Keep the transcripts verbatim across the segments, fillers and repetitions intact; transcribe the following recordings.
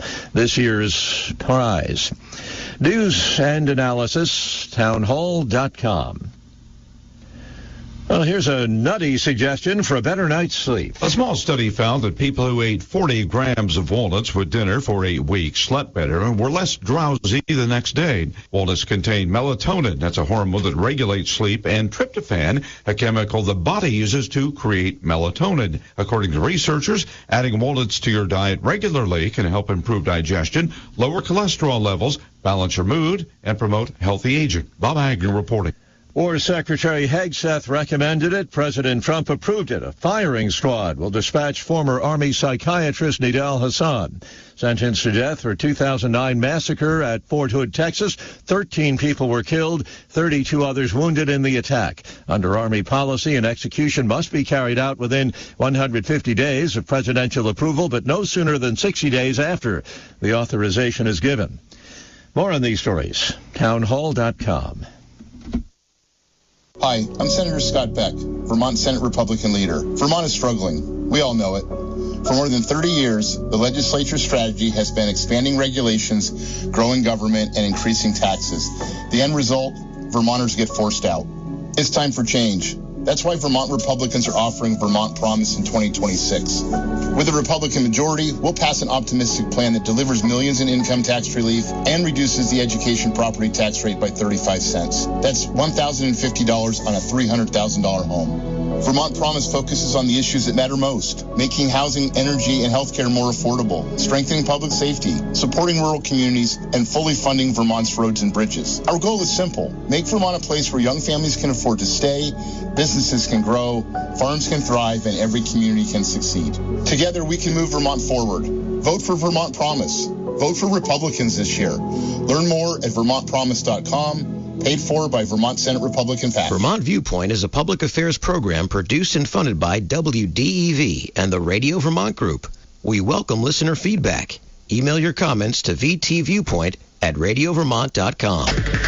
this year's prize. News and analysis, townhall dot com. Well, here's a nutty suggestion for a better night's sleep. A small study found that people who ate forty grams of walnuts with dinner for eight weeks slept better and were less drowsy the next day. Walnuts contain melatonin, that's a hormone that regulates sleep, and tryptophan, a chemical the body uses to create melatonin. According to researchers, adding walnuts to your diet regularly can help improve digestion, lower cholesterol levels, balance your mood, and promote healthy aging. Bob Agnew reporting. War Secretary Hegseth recommended it. President Trump approved it. A firing squad will dispatch former Army psychiatrist Nidal Hasan, sentenced to death for two thousand nine massacre at Fort Hood, Texas. thirteen people were killed, thirty-two others wounded in the attack. Under Army policy, an execution must be carried out within one hundred fifty days of presidential approval, but no sooner than sixty days after the authorization is given. More on these stories. townhall dot com. Hi, I'm Senator Scott Beck, Vermont Senate Republican leader. Vermont is struggling. We all know it. For more than thirty years, the legislature's strategy has been expanding regulations, growing government, and increasing taxes. The end result, Vermonters get forced out. It's time for change. That's why Vermont Republicans are offering Vermont Promise in twenty twenty-six. With a Republican majority, we'll pass an optimistic plan that delivers millions in income tax relief and reduces the education property tax rate by thirty-five cents. That's one thousand fifty dollars on a three hundred thousand dollars home. Vermont Promise focuses on the issues that matter most, making housing, energy, and healthcare more affordable, strengthening public safety, supporting rural communities, and fully funding Vermont's roads and bridges. Our goal is simple. Make Vermont a place where young families can afford to stay, businesses can grow, farms can thrive, and every community can succeed. Together, we can move Vermont forward. Vote for Vermont Promise. Vote for Republicans this year. Learn more at vermont promise dot com. Paid for by Vermont Senate Republican PAC. Vermont Viewpoint is a public affairs program produced and funded by W D E V and the Radio Vermont Group. We welcome listener feedback. Email your comments to v t viewpoint at radio vermont dot com.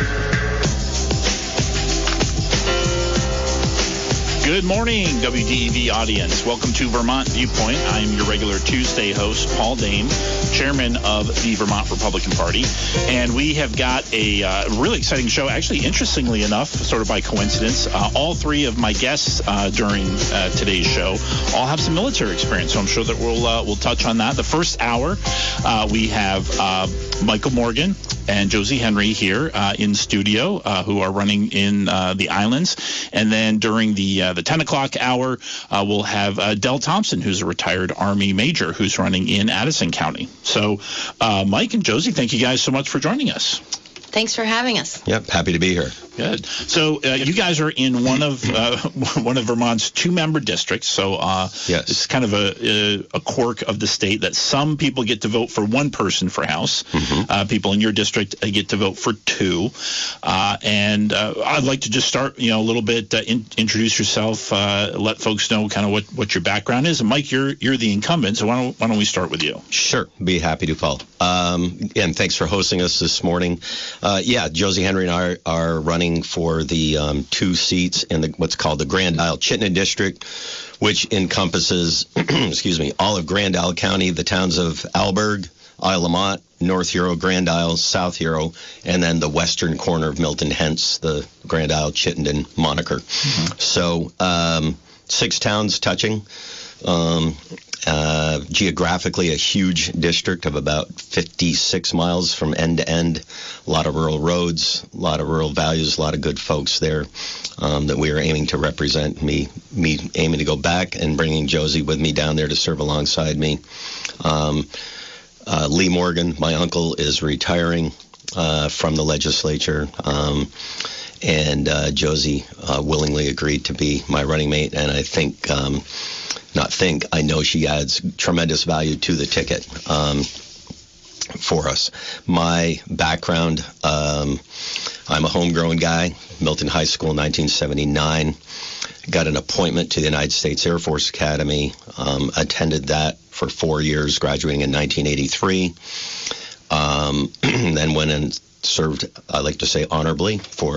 Good morning, W D E V audience. Welcome to Vermont Viewpoint. I'm your regular Tuesday host, Paul Dane, chairman of the Vermont Republican Party. And we have got a uh, really exciting show. Actually, interestingly enough, sort of by coincidence, uh, all three of my guests uh, during uh, today's show all have some military experience. So I'm sure that we'll uh, we'll touch on that. The first hour, uh, we have uh, Michael Morgan and Josie Henry here uh, in studio, uh, who are running in uh, the islands. And then during the uh, the ten o'clock hour, uh, we'll have uh, Del Thompson, who's a retired Army major, who's running in Addison County. So, uh, Mike and Josie, thank you guys so much for joining us. Thanks for having us. Yep, happy to be here. Good. So uh, you guys are in one of uh, one of Vermont's two-member districts. So uh, yes. It's kind of a, a quirk of the state that some people get to vote for one person for House. Mm-hmm. Uh, people in your district uh, get to vote for two. Uh, and uh, I'd like to just start, you know, a little bit. Uh, in, introduce yourself. Uh, let folks know kind of what, what your background is. And Mike, you're you're the incumbent. So why don't why don't we start with you? Sure. Be happy to, Paul. Um, and thanks for hosting us this morning. Uh, yeah, Josie Henry and I are running for the um, two seats in the what's called the Grand Isle Chittenden District, which encompasses, excuse me, all of Grand Isle County, the towns of Alberg, Isle Lamont, North Hero, Grand Isle, South Hero, and then the western corner of Milton, hence the Grand Isle Chittenden moniker. Mm-hmm. So um, six towns touching. Um, uh, geographically, a huge district of about fifty-six miles from end to end. A lot of rural roads, a lot of rural values, a lot of good folks there um, that we are aiming to represent. Me, me aiming to go back and bringing Josie with me down there to serve alongside me. Um, uh, Lee Morgan, my uncle, is retiring uh, from the legislature. Um, and uh, Josie uh, willingly agreed to be my running mate, and I think, um, not think, I know she adds tremendous value to the ticket um, for us. My background, um, I'm a homegrown guy, Milton High School, nineteen seventy-nine, got an appointment to the United States Air Force Academy, um, attended that for four years, graduating in nineteen eighty-three, um, then went and served, I like to say, honorably for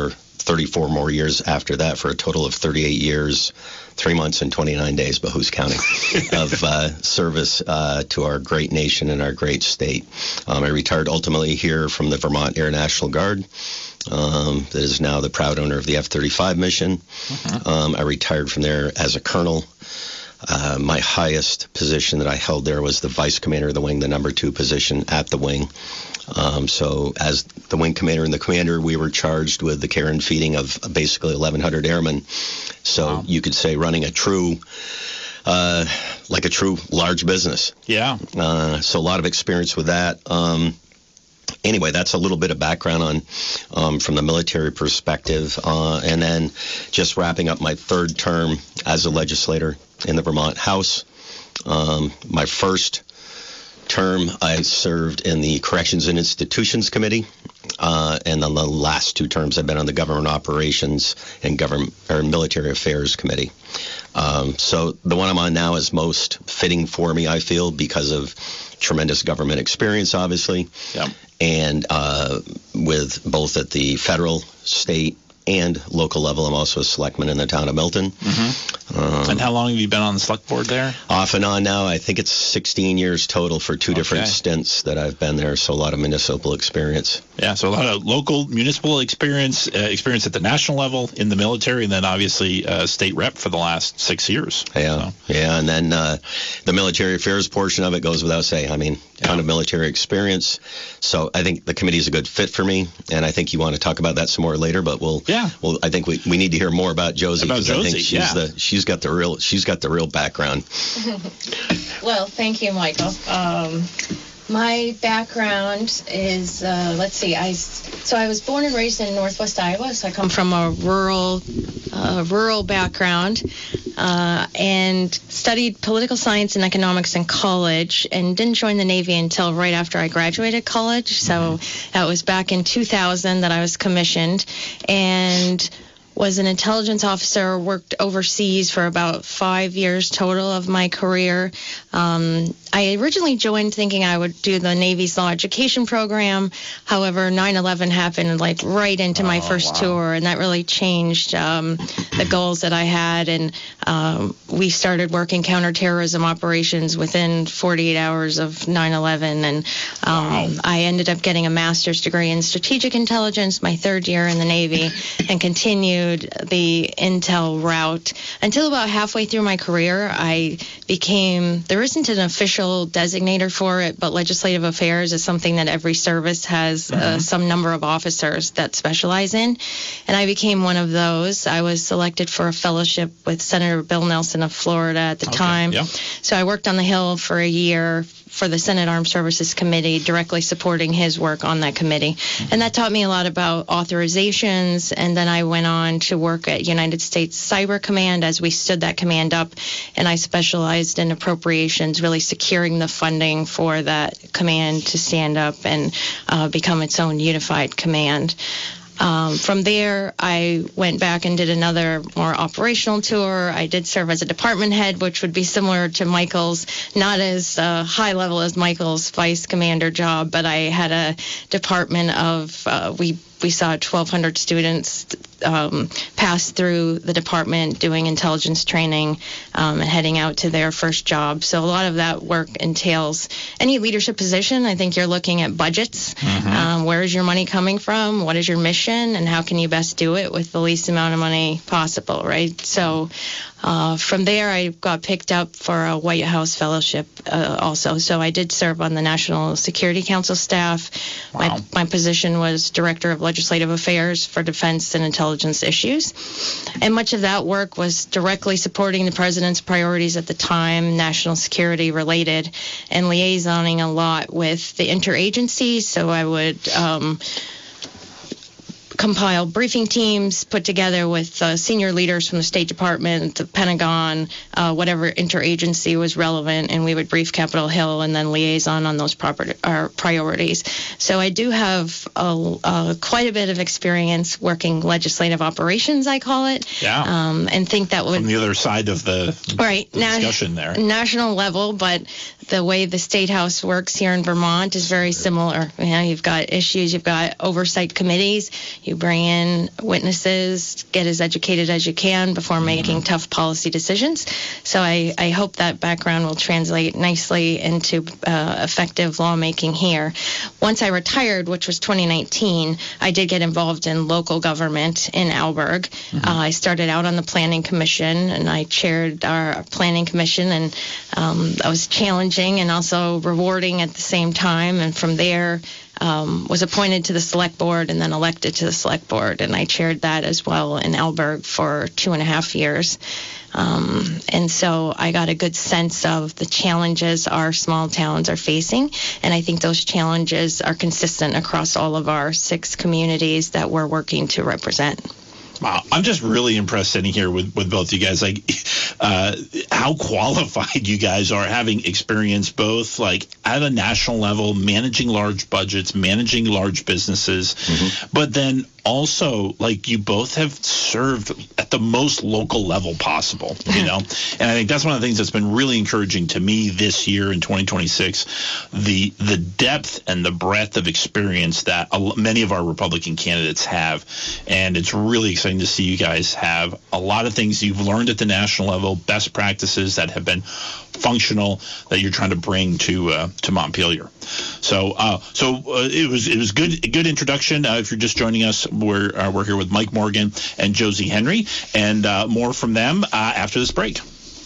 thirty-four more years after that for a total of thirty-eight years, three months and twenty-nine days, but who's counting, of uh, service uh, to our great nation and our great state. Um, I retired ultimately here from the Vermont Air National Guard. Um, that is now the proud owner of the F thirty-five mission. Uh-huh. Um, I retired from there as a colonel. Uh, my highest position that I held there was the vice commander of the wing, the number two position at the wing. Um, so as the wing commander and the commander, we were charged with the care and feeding of basically eleven hundred airmen. So wow. You could say running a true, uh, like a true large business. Yeah. Uh, so a lot of experience with that. Um, Anyway, that's a little bit of background on um, from the military perspective. Uh, and then just wrapping up my third term as a legislator in the Vermont House. Um, my first term, I served in the Corrections and Institutions Committee. Uh, and then the last two terms, I've been on the Government Operations and Government or Military Affairs Committee. Um, so the one I'm on now is most fitting for me, I feel, because of tremendous government experience, obviously. Yeah. And uh, with both at the federal, state, and local level. I'm also a selectman in the town of Milton. Mm-hmm. Um, and how long have you been on the select board there? Off and on now. I think it's sixteen years total for two okay. different stints that I've been there, so a lot of municipal experience. Yeah, so a lot of local municipal experience, uh, experience at the national level, in the military, and then obviously uh, state rep for the last six years. Yeah, so. yeah, and then uh, the military affairs portion of it goes without saying. I mean, yeah. ton of military experience. So I think the committee is a good fit for me, and I think you want to talk about that some more later, but we'll... Yeah. Well, I think we, we need to hear more about Josie because I think she's yeah. the she's got the real she's got the real background. Well, thank you, Michael. Um, my background is uh, let's see, I so I was born and raised in Northwest Iowa, so I come from a rural uh, rural background. Uh, and studied political science and economics in college and didn't join the Navy until right after I graduated college. So mm-hmm. that was back in two thousand that I was commissioned and was an intelligence officer, worked overseas for about five years total of my career. Um, I originally joined thinking I would do the Navy's law education program. However, nine eleven happened like right into my oh, first wow. tour, and that really changed um, the goals that I had. And um, we started working counterterrorism operations within forty-eight hours of nine eleven. And um, wow. I ended up getting a master's degree in strategic intelligence my third year in the Navy and continued the intel route until about halfway through my career. I became, there isn't an official designator for it, but legislative affairs is something that every service has uh-huh. uh, some number of officers that specialize in. And I became one of those. I was selected for a fellowship with Senator Bill Nelson of Florida at the okay. time. Yeah. So I worked on the Hill for a year for the Senate Armed Services Committee, directly supporting his work on that committee. Mm-hmm. And that taught me a lot about authorizations. And then I went on to work at United States Cyber Command as we stood that command up. And I specialized in appropriations, really securing the funding for that command to stand up and uh, become its own unified command. Um, from there, I went back and did another more operational tour. I did serve as a department head, which would be similar to Michael's, not as uh, high level as Michael's vice commander job, but I had a department of, uh, we we saw twelve hundred students um, pass through the department doing intelligence training um, and heading out to their first job. So a lot of that work entails any leadership position. I think you're looking at budgets. Mm-hmm. Um, where is your money coming from? What is your mission? And how can you best do it with the least amount of money possible, right? So uh, from there, I got picked up for a White House fellowship uh, also. So I did serve on the National Security Council staff. Wow. My, my position was Director of Legislative Affairs for Defense and Intelligence Issues. And much of that work was directly supporting the president's priorities at the time, national security related, and liaisoning a lot with the interagencies. So I would um, compile briefing teams put together with uh, senior leaders from the State Department, the Pentagon, uh, whatever interagency was relevant, and we would brief Capitol Hill and then liaison on those proper, uh, priorities. So I do have a, uh, quite a bit of experience working legislative operations, I call it. Yeah. Um, and think that would... From the other side of the, right, the discussion there. National level, but the way the State House works here in Vermont is very similar. You know, you've got issues, you've got oversight committees, You bring in witnesses, get as educated as you can before making tough policy decisions. So I, I hope that background will translate nicely into uh, effective lawmaking here. Once I retired, which was twenty nineteen, I did get involved in local government in Alburgh. Mm-hmm. Uh, I started out on the Planning Commission, and I chaired our Planning Commission, and um, that was challenging and also rewarding at the same time. And from there, Um, was appointed to the select board and then elected to the select board, and I chaired that as well in Alburgh for two and a half years. Um, and so I got a good sense of the challenges our small towns are facing, and I think those challenges are consistent across all of our six communities that we're working to represent. Wow, I'm just really impressed sitting here with, with both you guys. Like, uh, how qualified you guys are, having experience both like at a national level, managing large budgets, managing large businesses, mm-hmm. but then also, like, you both have served at the most local level possible, you know? And I think that's one of the things that's been really encouraging to me this year in twenty twenty-six, the the depth and the breadth of experience that a, many of our Republican candidates have. And it's really exciting to see you guys have a lot of things you've learned at the national level, best practices that have been functional that you're trying to bring to uh, to Montpelier. So uh, so uh, it was it was good a good introduction. Uh, if you're just joining us, we're uh, we're here with Mike Morgan and Josie Henry, and uh, more from them uh, after this break.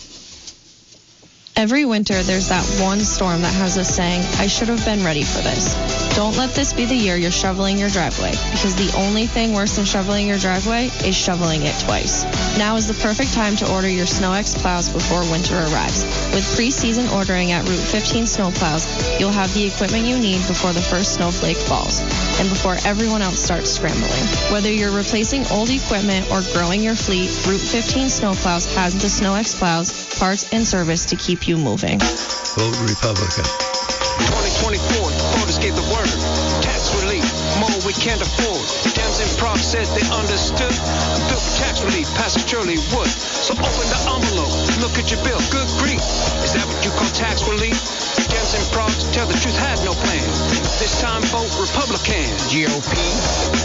Every winter, there's that one storm that has us saying, I should have been ready for this. Don't let this be the year you're shoveling your driveway, because the only thing worse than shoveling your driveway is shoveling it twice. Now is the perfect time to order your SnowX plows before winter arrives. With pre-season ordering at Route fifteen Snowplows, you'll have the equipment you need before the first snowflake falls, and before everyone else starts scrambling. Whether you're replacing old equipment or growing your fleet, Route fifteen Snowplows has the SnowX plows, parts, and service to keep you moving. Vote Republican. twenty twenty-four, voters gave the word. Tax relief, more we can't afford. Dems and Proc said they understood. A bill for tax relief passes Shirley Wood. So open the envelope, look at your bill. Good grief, is that what you call tax relief? Dems and Proc tell the truth, had no plan. This time vote Republican. G O P.